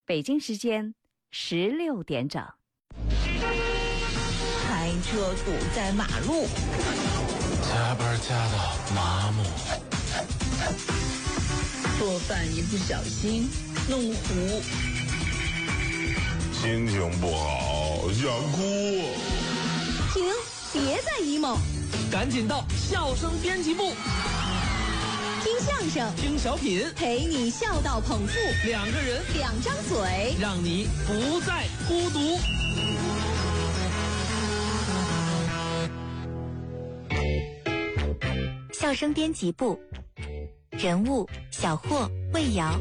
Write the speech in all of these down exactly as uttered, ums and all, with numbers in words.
北京时间十六点整。 开车堵在马路， 加班加到麻木， 做饭一不小心弄糊， 心情不好想哭。 停，别再 emo， 赶紧到笑声编辑部， 听相声， 听小品， 陪你笑到捧腹， 两个人， 两张嘴， 让你不再孤独。 笑声编辑部，人物小霍、魏瑶。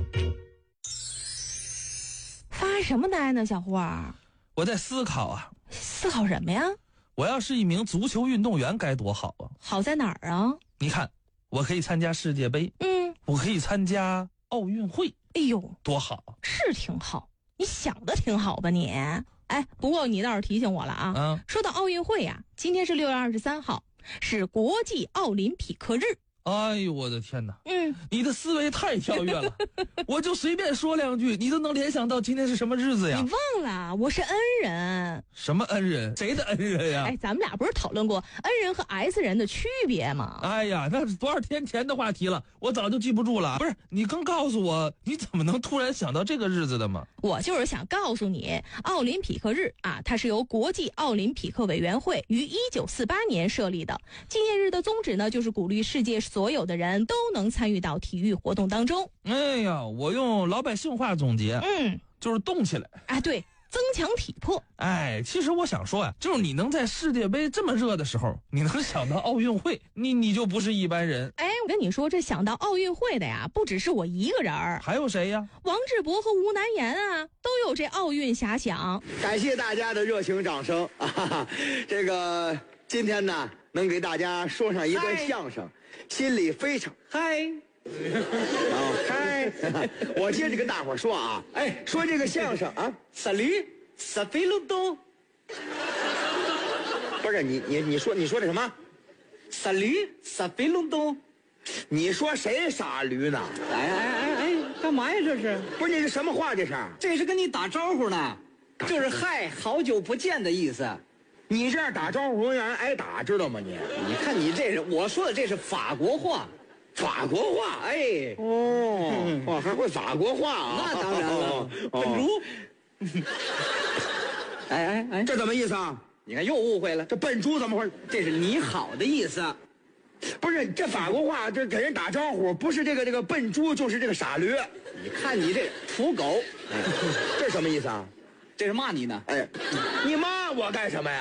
发什么呆呢，小霍儿？ 我在思考啊， 思考什么呀？ 我要是一名足球运动员该多好啊！ 好在哪儿啊？ 你看，我可以参加世界杯， 嗯， 我可以参加奥运会， 哎呦， 多好啊！ 是挺好，你想的挺好吧你？哎，不过你倒是提醒我了啊。 嗯， 说到奥运会呀、啊，今天是六月二十三号，是国际奥林匹克日。 哎呦我的天哪， 嗯， 你的思维太跳跃了，我就随便说两句，你都能联想到今天是什么日子呀？ 你忘了，我是恩人。 什么恩人？谁的恩人呀？ 哎，咱们俩不是讨论过恩人和 S 人的区别吗？ 哎呀，那是多少天前的话题了，我早就记不住了。不是，你刚告诉我，你怎么能突然想到这个日子的吗？ 我就是想告诉你，奥林匹克日啊，它是由国际奥林匹克委员会于一九四八年设立的。纪念日的宗旨呢，就是鼓励世界所有的人都能参与到体育活动当中。 哎呀，我用老百姓话总结， 嗯， 就是动起来。 啊，对，增强体魄。 哎，其实我想说啊，就是你能在世界杯这么热的时候，你能想到奥运会，你你就不是一般人。 哎，我跟你说，这想到奥运会的呀，不只是我一个人儿， 还有谁呀？ 王志博和吴南言啊，都有这奥运遐想。 感谢大家的热情掌声啊！哈哈，这个今天呢，能给大家说上一段相声，心里非常嗨。哦嗨！我接着跟大伙儿说啊，哎，说这个相声啊，萨驴萨菲鲁东，不是你你你说你说的什么？萨驴萨菲鲁东，你说谁傻驴呢？ 哎哎哎哎，干嘛呀这是？ 不是你这什么话这是？ 这是跟你打招呼呢，就是嗨，好久不见的意思。 你这样打招呼容易让人挨打，知道吗你？ 你看你这是，我说的这是法国话。 法国话， 哎， 哦，哇，还会法国话啊？ 那当然了，笨猪。哎哎哎， 这怎么意思啊？ 你看又误会了， 这笨猪怎么回事？ 这是你好的意思。 不是这法国话，这给人打招呼，不是这个这个笨猪，就是这个傻驴。 你看你这土狗， 这什么意思啊？ 这是骂你呢。 哎，你骂我干什么呀？